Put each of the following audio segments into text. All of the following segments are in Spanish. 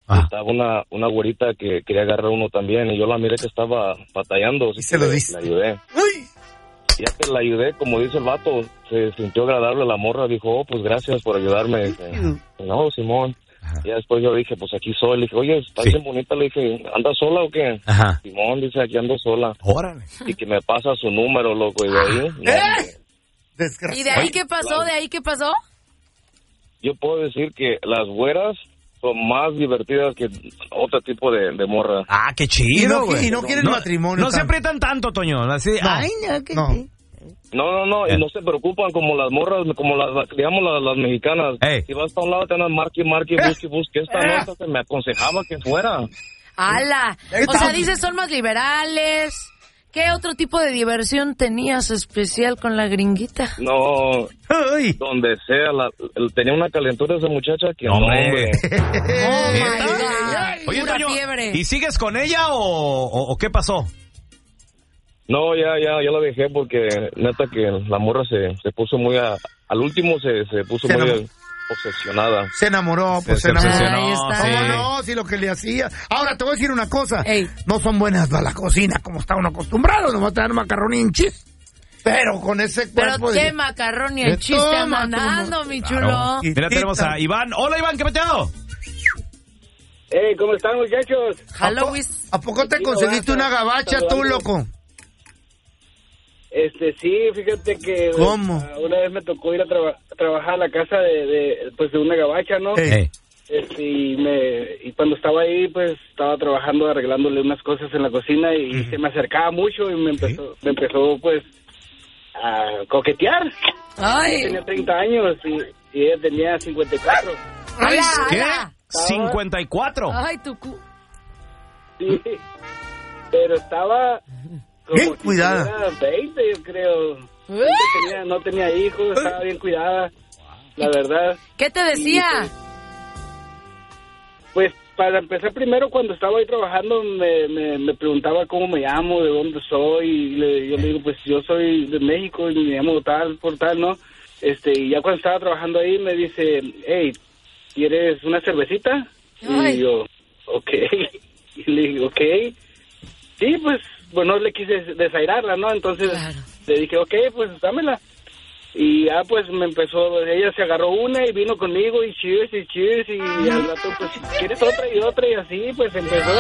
Estaba una güerita que quería agarrar uno también y yo la miré que estaba batallando. Y se lo dice. Le ayudé. ¡Uy! Ya que la ayudé, como dice el vato, se sintió agradable la morra, dijo, pues gracias por ayudarme. Dice, no, Simón. Y después yo dije, pues aquí soy. Le dije, oye, está bien bonita. Le dije, ¿andas sola o qué? Ajá. Simón dice, aquí ando sola. Órale. Y que me pasa su número, loco, y de ahí... Desgraciado. ¿Y de ahí qué pasó? ¿De ahí qué pasó? Yo puedo decir que las güeras son más divertidas que otro tipo de morra. Ah, qué chido, güey. Y no quieren matrimonio. No se aprietan tanto, Toño. Así, ay, no, que sí. No, y no se preocupan como las morras, como digamos las mexicanas. Ey. Si vas para un lado te andan marque, busque. Esta nota se me aconsejaba que fuera. ¡Hala! O sea, dices, son más liberales. ¿Qué otro tipo de diversión tenías especial con la gringuita? No, Ay. donde sea, tenía una calentura esa muchacha que Hombre. Oh, my God. Oye, Pura Toño, fiebre. ¿y sigues con ella o qué pasó? No, ya la dejé porque neta que la morra se puso muy al último se puso muy obsesionada. Se enamoró, pues se obsesionó. enamoró. Ahí está. ¿Cómo Sí. no? Si lo que le hacía. Ahora te voy a decir una cosa. Ey. No son buenas para la cocina como está uno acostumbrado. Nomás te dan macarrón y chis. Pero con ese Pero cuerpo qué macarrón y el chiste Toma, andanando, mi chulo. Claro. Mira, tenemos a Iván. Hola, Iván, ¿qué peteo? Hey, ¿cómo están, muchachos? Halloween. ¿A poco te conseguiste una gabacha tú, loco? Sí, fíjate que ¿Cómo? una vez me tocó ir a trabajar a la casa de una gabacha, ¿no? Ey. Y cuando estaba ahí, pues estaba trabajando, arreglándole unas cosas en la cocina y se me acercaba mucho y me empezó pues a coquetear. Yo Ay. tenía 30 años y ella tenía 54. Ay, ¿Qué? ala. 54. Ay, tu cu... Sí, pero estaba Bien cuidada. Tenía 20, yo creo. No tenía hijos, estaba bien cuidada, la verdad. ¿Qué te decía? Pues para empezar primero, cuando estaba ahí trabajando, me preguntaba cómo me llamo, de dónde soy, y yo le digo, pues yo soy de México y me llamo tal, por tal, ¿no? Y ya cuando estaba trabajando ahí me dice, hey, ¿quieres una cervecita? Ay. Y yo, ok. Y le digo, ok. Sí, pues, bueno, le quise desairarla, ¿no? Entonces Claro. le dije, ok, pues dámela. Y ya pues me empezó, ella se agarró una y vino conmigo y cheers, y al rato pues, ¿quieres otra? Y así pues empezó.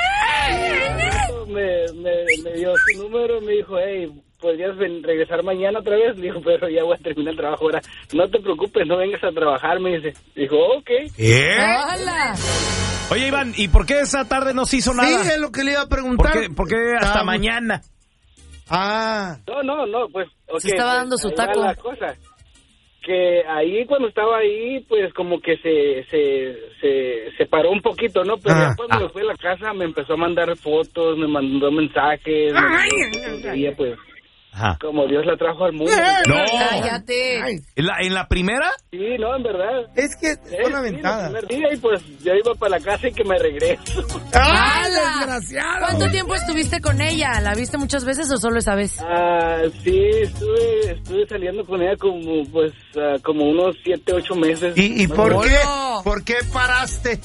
Me dio su número, me dijo, hey, ¿podrías regresar mañana otra vez? Le dijo, pero ya voy a terminar el trabajo ahora. No te preocupes, no vengas a trabajar, me dice. Dijo, ok. ¡Hola! Oye, Iván, ¿y por qué esa tarde no se hizo nada? Sí, es lo que le iba a preguntar. ¿Por qué hasta mañana? Ah. No, pues... Okay, Se estaba dando pues, su ahí va taco. la cosa. Que ahí, cuando estaba ahí, pues como que se paró un poquito, ¿no? Pero ya cuando me fui a la casa me empezó a mandar fotos, me mandó mensajes. Y ella, pues, Ajá. como Dios la trajo al mundo. No. Cállate. Ay, ¿En la primera? Sí, no, en verdad. es que fue una Sí, ventada. el primer día, y pues yo iba para la casa y que me regreso. ¡Ay, ¡Hala! desgraciado! ¿Cuánto tiempo estuviste con ella? ¿La viste muchas veces o solo esa vez? Sí, estuve saliendo con ella como unos 7, 8 meses. ¿Y Más por o qué? menos. ¿Por qué paraste?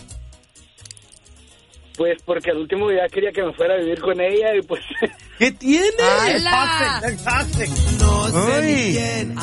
Pues porque al último ya quería que me fuera a vivir con ella y pues... ¿Qué tiene? ¡Hala! No sé ni quién